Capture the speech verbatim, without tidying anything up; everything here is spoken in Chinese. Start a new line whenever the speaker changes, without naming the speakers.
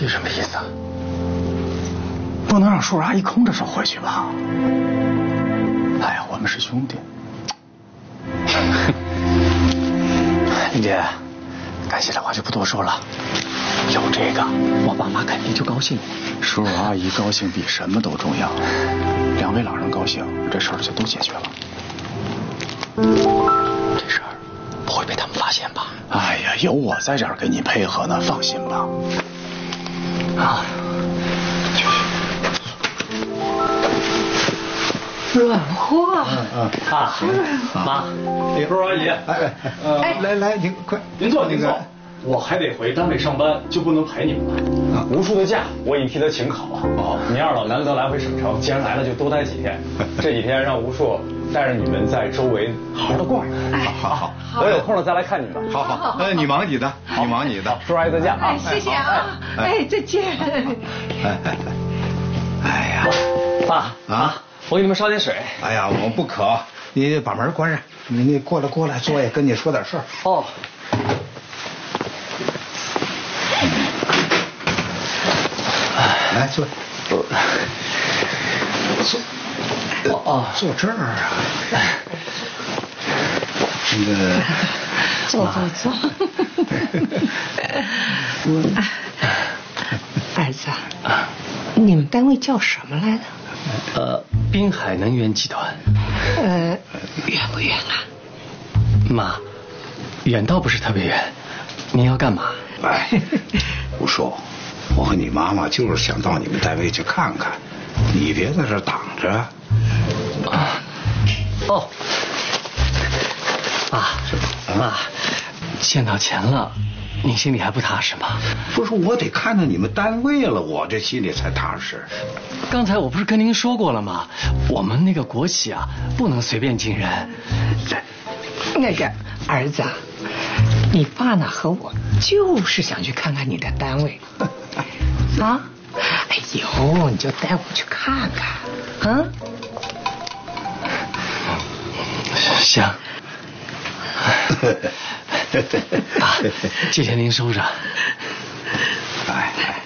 这什么意思啊？不能让叔叔阿姨空着手回去吧？哎呀，我们是兄弟。林姐，感谢的话就不多说了。有这个，我爸妈肯定就高兴，叔叔阿姨高兴比什么都重要。两位老人高兴，这事儿就都解决了。这事儿不会被他们发现吧？哎呀，有我在这儿给你配合呢，放心吧。啊，
软货。
嗯嗯，
啊，妈，叔叔阿姨，
哎哎，来来，您快，
您坐，您坐。我还得回单位上班，就不能陪你们了。啊，无数的假我已经替他请好了。哦，您二老难得来回省城，既然来了就多待几天。这几天让吴数带着你们在周围好好的逛一逛。
好好好，
我有空了再来看你们。
好好，呃，你忙你的，你忙你的。
叔叔阿姨再见啊！
哎，谢谢啊！哎，再见。
哎哎哎呀，
爸啊，我给你们烧点水。
哎呀，我不渴，你把门关上，你你过来过来，坐下，跟你说点事儿。
哦。
来坐，坐，哦，坐这儿啊。那个，
坐坐坐。儿子，你们单位叫什么来着？
呃，滨海能源集团。
呃，远不远啊？
妈，远倒不是特别远。您要干嘛？
哎，吴叔。我和你妈妈就是想到你们单位去看看，你别在这挡着。
啊，哦，爸，妈，见到钱了，您心里还不踏实吗？
不是，我得看到你们单位了，我这心里才踏实。
刚才我不是跟您说过了吗？我们那个国企啊，不能随便进人。
那个儿子，你爸呢和我就是想去看看你的单位。啊，哎呦，你就带我去看看，啊？
行。啊，这钱您收着。
哎哎。